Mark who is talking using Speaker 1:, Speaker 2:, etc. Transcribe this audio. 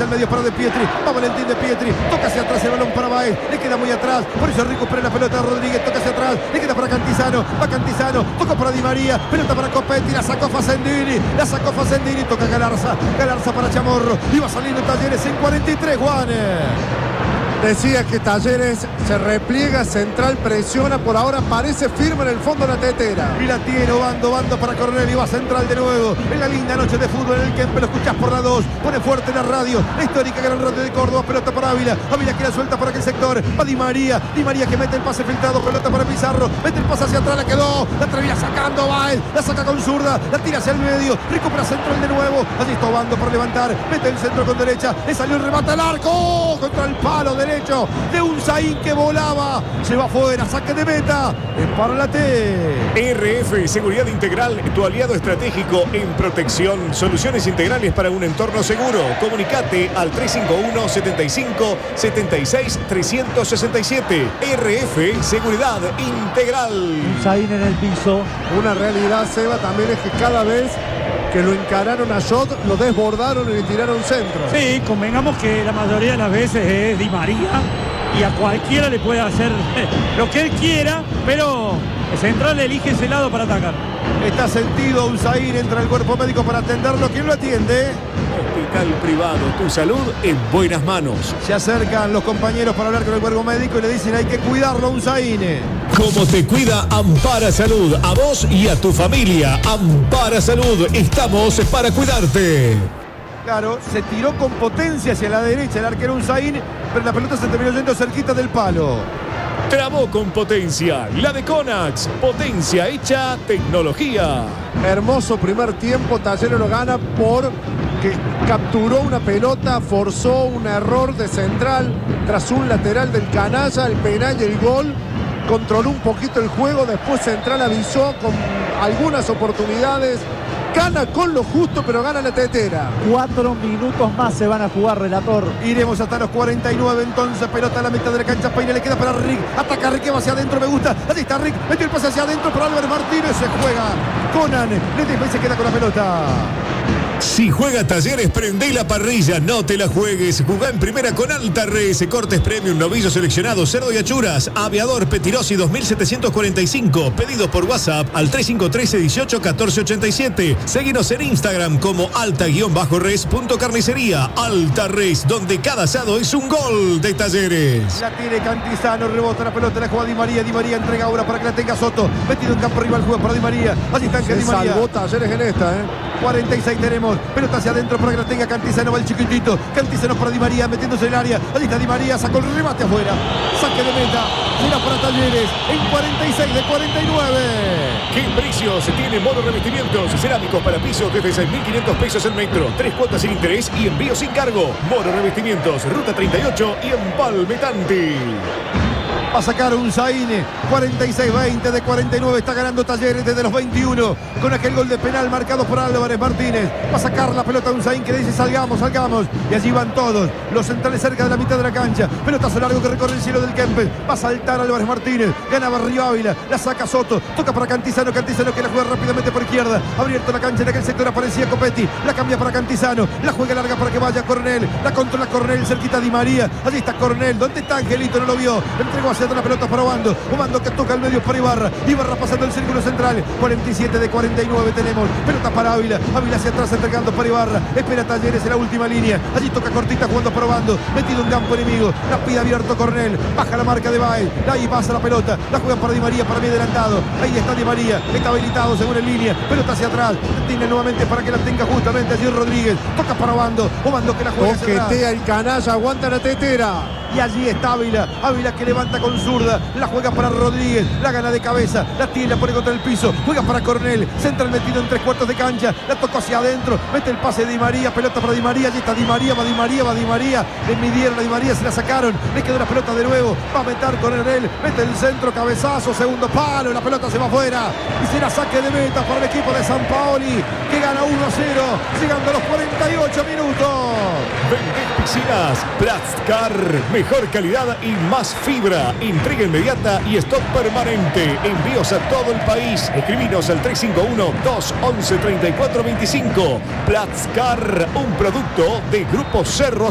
Speaker 1: hacia el medio para De Pietri. Va Valentín De Pietri. Toca hacia atrás el balón para Baez. Le queda muy atrás. Por eso recupera la pelota de Rodríguez. Toca hacia atrás. Le queda para Cantizano. Va Cantizano. Toca para Di María. Pelota para Copetti. La sacó Facendini. Toca Galarza. Galarza para Chamorro. Iba saliendo Talleres en 43, Juanes.
Speaker 2: Decía que Talleres se repliega, Central presiona, por ahora parece firme en el fondo de la tetera.
Speaker 1: Y la tiene Obando para Coronel y va Central de nuevo. En la linda noche de fútbol en el Kempe, lo escuchás por la 2. Pone fuerte la radio, la histórica gran radio de Córdoba. Pelota para Ávila, Ávila que la suelta por aquel sector. Va Di María que mete el pase filtrado. Pelota para Pizarro, mete el pase hacia atrás, la quedó. La termina sacando Baez, la saca con zurda, la tira hacia el medio. Recupera Central de nuevo. Allí está Obando para levantar, mete el centro con derecha. Le salió el remate al arco, contra el palo derecho de Unzaín que volaba, se va afuera, saque de meta, es para la T.
Speaker 3: RF Seguridad Integral, tu aliado estratégico en protección, soluciones integrales para un entorno seguro. Comunicate al 351 75 76 367. RF Seguridad Integral.
Speaker 4: Unzaín en el piso.
Speaker 2: Una realidad, Seba, también es que cada vez que lo encararon a Shot, lo desbordaron y le tiraron centro.
Speaker 4: Sí, convengamos que la mayoría de las veces es Di María y a cualquiera le puede hacer lo que él quiera, pero el Central elige ese lado para atacar.
Speaker 1: Está sentido Unzaín, entra el cuerpo médico para atenderlo. ¿Quién lo atiende?
Speaker 3: Hospital Privado, tu salud en buenas manos.
Speaker 1: Se acercan los compañeros para hablar con el cuerpo médico y le dicen hay que cuidarlo a Unzaín.
Speaker 3: Como te cuida Ampara Salud, a vos y a tu familia. Ampara Salud, estamos para cuidarte.
Speaker 1: Claro, se tiró con potencia hacia la derecha el arquero Unzaín, pero la pelota se terminó yendo cerquita del palo.
Speaker 3: Trabó con potencia, la de Conax, potencia hecha tecnología.
Speaker 2: Hermoso primer tiempo, Talleres lo gana porque capturó una pelota, forzó un error de Central tras un lateral del canalla, el penal y el gol. Controló un poquito el juego, después Central avisó con algunas oportunidades. Gana con lo justo, pero gana la tetera.
Speaker 4: 4 minutos más se van a jugar, relator.
Speaker 1: Iremos hasta los 49, entonces pelota a la mitad de la cancha. Peine le queda para Rick. Ataca Rick, que va hacia adentro, me gusta. Allí está Rick, metió el pase hacia adentro para Álvaro Martínez. Se juega Conan. Ledesma y se queda con la pelota.
Speaker 3: Si juega Talleres, prendé la parrilla, no te la juegues. Jugá en primera con Alta Res, cortes premium, novillo seleccionado, cerdo y achuras, aviador Petirosi 2745. Pedidos por WhatsApp al 3513 18 14 87. Seguinos en Instagram como alta-res.carnicería. Alta Res, donde cada asado es un gol de Talleres.
Speaker 1: La tiene Cantizano, rebota la pelota, la juega Di María. Di María entrega ahora para que la tenga Soto. Metido en campo rival, juega para Di María. Allí está Di María.
Speaker 2: Salvó Talleres en esta,
Speaker 1: 46 tenemos. Pelota hacia adentro para que la tenga Cantizano. Va el chiquitito. Cantizano para Di María, metiéndose en el área. Allí está Di María, sacó el remate afuera. Saque de meta. Será para Talleres en 46 de 49.
Speaker 3: ¿Qué precios tiene Moro Revestimientos? Cerámicos para pisos desde 6.500 pesos el metro. 3 cuotas sin interés y envío sin cargo. Moro Revestimientos, Ruta 38 y Empalme Tanti.
Speaker 1: Va a sacar Unzaín, 46-20 de 49, está ganando Talleres desde los 21, con aquel gol de penal marcado por Álvarez Martínez. Va a sacar la pelota Unzaín que dice salgamos, y allí van todos, los centrales cerca de la mitad de la cancha. Pelotazo largo que recorre el cielo del Kempes, va a saltar Álvarez Martínez, gana Barrio Ávila, la saca Soto, toca para Cantizano que la juega rápidamente por izquierda, abierto la cancha en aquel sector aparecía Copetti, la cambia para Cantizano, la juega larga para que vaya Coronel, la controla Coronel cerquita Di María, allí está Coronel, ¿dónde está Angelito? No lo vio, entregó hacia la pelota para Obando que toca el medio para Ibarra pasando el círculo central, 47 de 49 tenemos, pelota para Ávila hacia atrás entregando para Ibarra, espera Talleres en la última línea, allí toca cortita jugando para Obando, metido en campo enemigo, la pide abierto Coronel, baja la marca de Baez, ahí pasa la pelota, la juega para Di María, para mí adelantado, ahí está Di María, está habilitado según en línea, pelota hacia atrás, tiene nuevamente para que la tenga justamente allí Rodríguez, toca para Obando que la juega hacia atrás.
Speaker 2: Toquetea el canalla, aguanta la tetera.
Speaker 1: Y allí está Ávila que levanta con zurda, la juega para Rodríguez, la gana de cabeza, la tiene, la pone contra el piso, juega para Coronel, central metido en 3/4 de cancha, la tocó hacia adentro, mete el pase de Di María, pelota para Di María, allí está Di María, va Di María, le midieron a Di María, se la sacaron, le quedó la pelota de nuevo, va a meter Coronel, mete el centro, cabezazo, segundo palo, la pelota se va afuera, y será saque de meta para el equipo de San Paoli, que gana 1-0, llegando a los 48 minutos.
Speaker 3: Vendés piscinas, Plastcar, mejor calidad y más fibra, entrega inmediata y stock permanente, envíos a todo el país, escribinos al 351-211-3425, Plastcar, un producto de Grupo Cerro